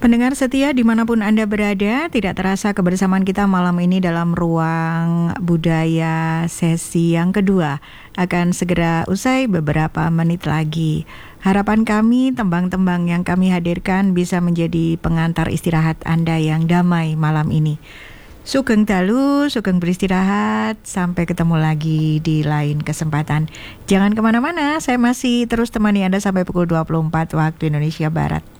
Pendengar setia dimanapun Anda berada, tidak terasa kebersamaan kita malam ini dalam ruang budaya sesi yang kedua akan segera usai beberapa menit lagi. Harapan kami, tembang-tembang yang kami hadirkan bisa menjadi pengantar istirahat Anda yang damai malam ini. Sugeng dalu, sugeng beristirahat, sampai ketemu lagi di lain kesempatan. Jangan kemana-mana, saya masih terus temani Anda sampai pukul 24 waktu Indonesia Barat.